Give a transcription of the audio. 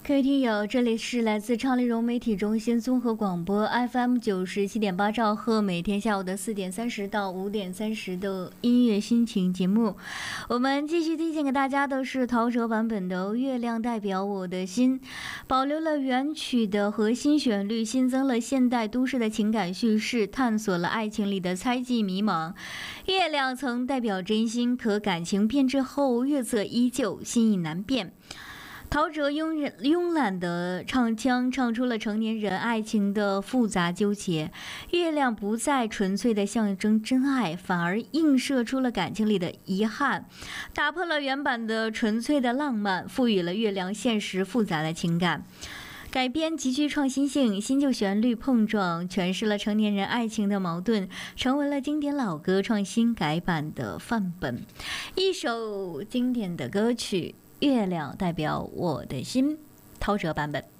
各位听友，这里是来自畅丽融媒体中心综合广播 FM 97.8兆赫，每天下午的4点30到5点30的音乐心情节目。我们继续推荐给大家的是陶喆版本的《月亮代表我的心》，保留了原曲的核心旋律，新增了现代都市的情感叙事，探索了爱情里的猜忌迷茫。月亮曾代表真心，可感情变质后，月色依旧，心意难辨。陶喆慵懒的唱腔唱出了成年人爱情的复杂纠结，月亮不再纯粹的象征真爱，反而映射出了感情里的遗憾，打破了原版的纯粹的浪漫，赋予了月亮现实复杂的情感。改编极具创新性，新旧旋律碰撞，诠释了成年人爱情的矛盾，成为了经典老歌创新改版的范本。一首经典的歌曲《月亮代表我的心》，陶喆版本。